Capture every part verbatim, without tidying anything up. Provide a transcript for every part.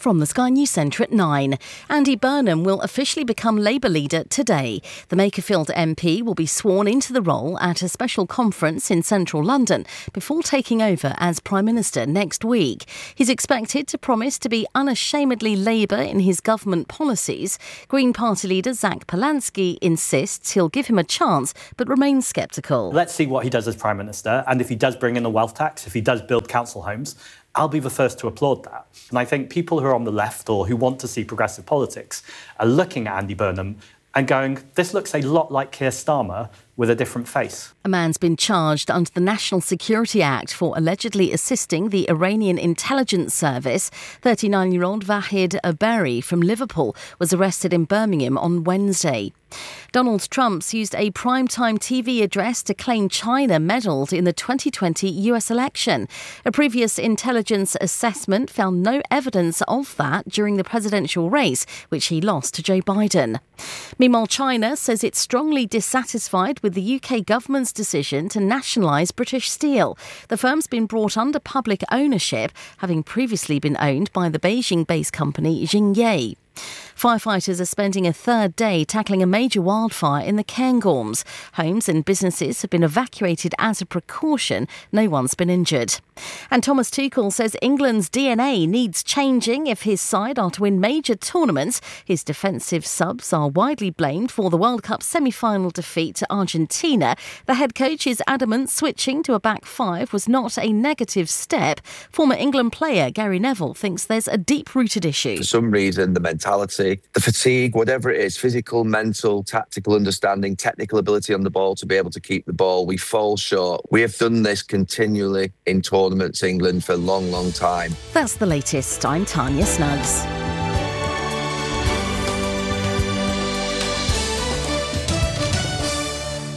From the Sky News Centre at nine. Andy Burnham will officially become Labour leader today. The Makerfield M P will be sworn into the role at a special conference in central London before taking over as Prime Minister next week. He's expected to promise to be unashamedly Labour in his government policies. Green Party leader Zach Polanski insists he'll give him a chance but remains sceptical. Let's see what he does as Prime Minister, and if he does bring in a wealth tax, if he does build council homes, I'll be the first to applaud that. And I think people who are on the left or who want to see progressive politics are looking at Andy Burnham and going, this looks a lot like Keir Starmer with a different face. A man's been charged under the National Security Act for allegedly assisting the Iranian intelligence service. thirty-nine-year-old Vahid Aberi from Liverpool was arrested in Birmingham on Wednesday. Donald Trump's used a primetime T V address to claim China meddled in the twenty twenty U S election. A previous intelligence assessment found no evidence of that during the presidential race, which he lost to Joe Biden. Meanwhile, China says it's strongly dissatisfied with the U K government's decision to nationalise British Steel. The firm's been brought under public ownership, having previously been owned by the Beijing-based company Xingye. Firefighters are spending a third day tackling a major wildfire in the Cairngorms. Homes and businesses have been evacuated as a precaution. No one's been injured. And Thomas Tuchel says England's D N A needs changing if his side are to win major tournaments. His defensive subs are widely blamed for the World Cup semi-final defeat to Argentina. The head coach is adamant switching to a back five was not a negative step. Former England player Gary Neville thinks there's a deep-rooted issue. For some reason, the mentality, the fatigue, whatever it is, physical, mental, tactical understanding, technical ability on the ball to be able to keep the ball, we fall short. We have done this continually in tournaments, England, for a long, long time. That's the latest. I'm Tanya Snuggs.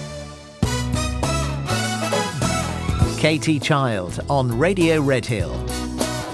Katie Child on Radio Redhill.